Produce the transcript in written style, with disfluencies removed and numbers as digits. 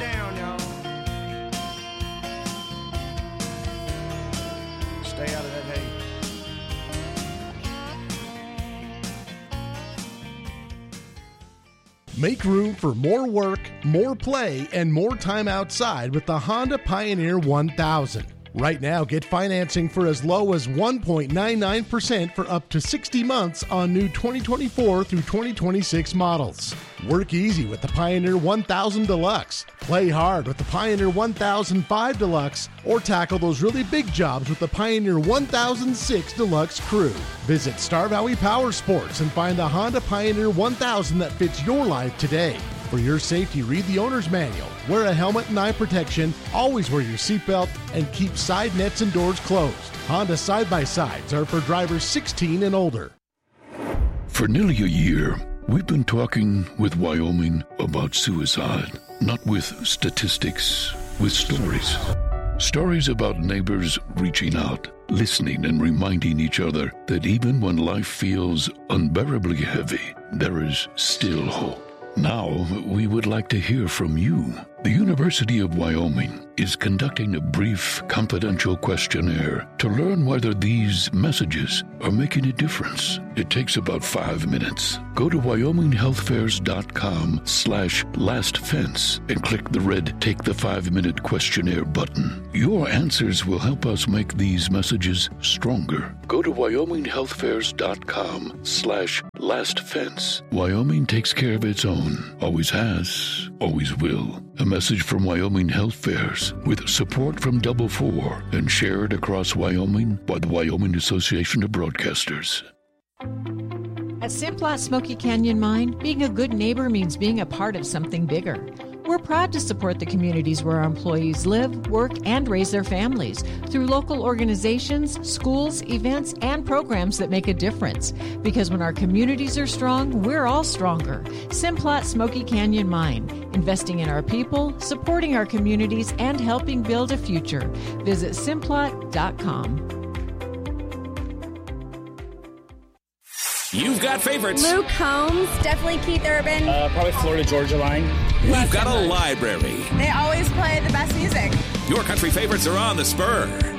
down, y'all. Stay out of that hay. Make room for more work, more play, and more time outside with the Honda Pioneer 1000. Right now, get financing for as low as 1.99% for up to 60 months on new 2024 through 2026 models. Work easy with the Pioneer 1000 Deluxe. Play hard with the Pioneer 1005 Deluxe, or tackle those really big jobs with the Pioneer 1006 Deluxe Crew. Visit Star Valley Power Sports and find the Honda Pioneer 1000 that fits your life today. For your safety, read the owner's manual, wear a helmet and eye protection, always wear your seatbelt, and keep side nets and doors closed. Honda side-by-sides are for drivers 16 and older. For nearly a year, we've been talking with Wyoming about suicide, not with statistics, with stories. Stories about neighbors reaching out, listening, and reminding each other that even when life feels unbearably heavy, there is still hope. Now, we would like to hear from you. The University of Wyoming is conducting a brief, confidential questionnaire to learn whether these messages are making a difference. It takes about 5 minutes. Go to wyominghealthfairs.com/lastfence and click the red Take the 5-Minute Questionnaire button. Your answers will help us make these messages stronger. Go to wyominghealthfairs.com/lastfence. Wyoming takes care of its own. Always has, always will. A message from Wyoming Health Fairs with support from Double 4 and shared across Wyoming by the Wyoming Association of Broadcasters. At Simplot Smoky Canyon Mine, being a good neighbor means being a part of something bigger. We're proud to support the communities where our employees live, work, and raise their families through local organizations, schools, events, and programs that make a difference. Because when our communities are strong, we're all stronger. Simplot Smoky Canyon Mine, investing in our people, supporting our communities, and helping build a future. Visit Simplot.com. You've got favorites. Luke Combs, definitely Keith Urban. Probably Florida Georgia Line. We've got a library. They always play the best music. Your country favorites are on the Spur.